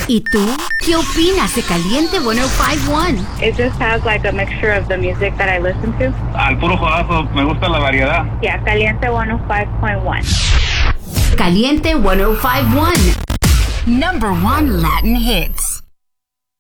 ¿Y tú? ¿Qué opinas de Caliente 105.1? It just has like a mixture of the music that I listen to. Al puro jodazo, me gusta la variedad. Yeah, Caliente 105.1. Caliente 105.1. Number 1 Latin hits.